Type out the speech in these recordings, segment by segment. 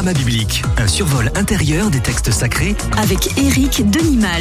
Panorama biblique, un survol intérieur des textes sacrés avec Éric Denimal.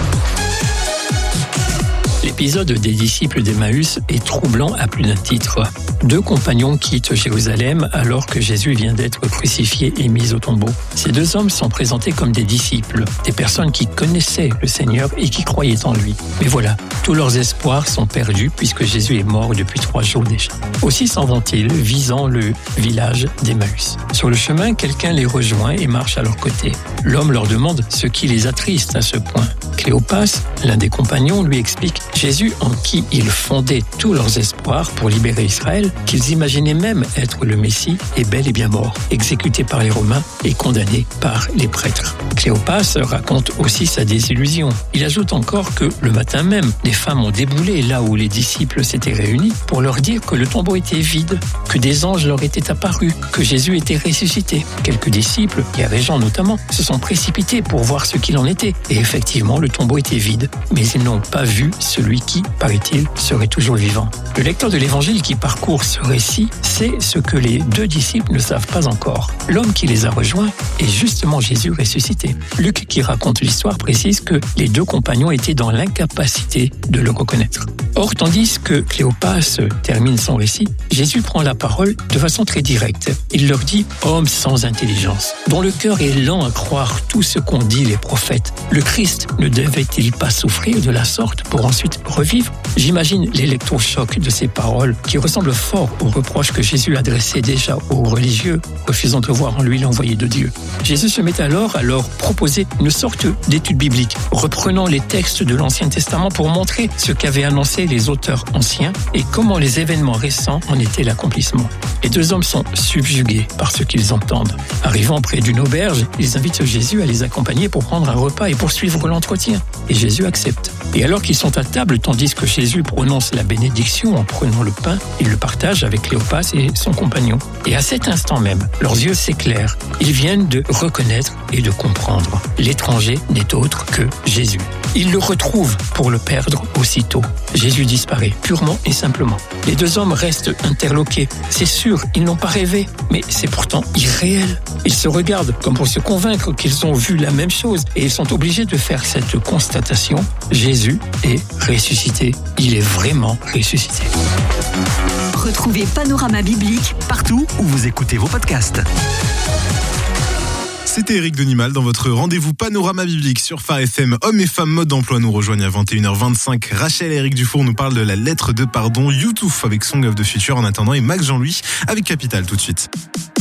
L'épisode des disciples d'Emmaüs est troublant à plus d'un titre. 2 compagnons quittent Jérusalem alors que Jésus vient d'être crucifié et mis au tombeau. Ces 2 hommes sont présentés comme des disciples, des personnes qui connaissaient le Seigneur et qui croyaient en lui. Mais voilà, tous leurs espoirs sont perdus puisque Jésus est mort depuis 3 jours déjà. Aussi s'en vont-ils, visant le village d'Emmaüs. Sur le chemin, quelqu'un les rejoint et marche à leur côté. L'homme leur demande ce qui les attriste à ce point. Cléopas, l'un des compagnons, lui explique Jésus en qui ils fondaient tous leurs espoirs pour libérer Israël, qu'ils imaginaient même être le Messie, est bel et bien mort, exécuté par les Romains et condamné par les prêtres. Cléopas raconte aussi sa désillusion. Il ajoute encore que le matin même, les femmes ont déboulé là où les disciples s'étaient réunis pour leur dire que le tombeau était vide, que des anges leur étaient apparus, que Jésus était ressuscité. Quelques disciples, Pierre et Jean notamment, se sont précipités pour voir ce qu'il en était. Et effectivement, le tombeau était vide, mais ils n'ont pas vu celui qui, paraît-il, serait toujours vivant. Le lecteur de l'Évangile qui parcourt ce récit sait ce que les 2 disciples ne savent pas encore. L'homme qui les a rejoints est justement Jésus ressuscité. Luc, qui raconte l'histoire, précise que les 2 compagnons étaient dans l'incapacité de le reconnaître. Or, tandis que Cléopas termine son récit, Jésus prend la parole de façon très directe. Il leur dit « Hommes sans intelligence, dont le cœur est lent à croire tout ce qu'ont dit les prophètes, le Christ ne devait-il pas souffrir de la sorte pour ensuite revivre ?» J'imagine l'électrochoc de ces paroles qui ressemblent fort aux reproches que Jésus adressait déjà aux religieux, refusant de voir en lui l'envoyé de Dieu. Jésus se met alors à leur proposer une sorte d'étude biblique, reprenant les textes de l'Ancien Testament pour montrer ce qu'avaient annoncé les auteurs anciens et comment les événements récents en étaient l'accomplissement. Les 2 hommes sont subjugués par ce qu'ils entendent. Arrivant près d'une auberge, ils invitent Jésus à les accompagner pour prendre un repas et poursuivre l'entretien. Et Jésus accepte. Et alors qu'ils sont à table, tandis que Jésus prononce la bénédiction en prenant le pain, il le partage avec Cléopas et son compagnon. Et à cet instant même, leurs yeux s'éclairent. Ils viennent de reconnaître et de comprendre. L'étranger n'est autre que Jésus. Ils le retrouvent pour le perdre aussitôt. Jésus disparaît, purement et simplement. Les 2 hommes restent interloqués. C'est sûr, ils n'ont pas rêvé, mais c'est pourtant irréel. Ils se regardent comme pour se convaincre qu'ils ont vu la même chose et ils sont obligés de faire cette constatation. Jésus est ressuscité. Il est vraiment ressuscité. Retrouvez Panorama biblique partout où vous écoutez vos podcasts. C'était Éric Denimal dans votre rendez-vous Panorama biblique sur Phare FM. Hommes et femmes mode d'emploi nous rejoignent à 21h25. Rachel et Éric Dufour nous parlent de la lettre de pardon. YouTube avec Song of the Future en attendant et Max Jean-Louis avec Capital tout de suite.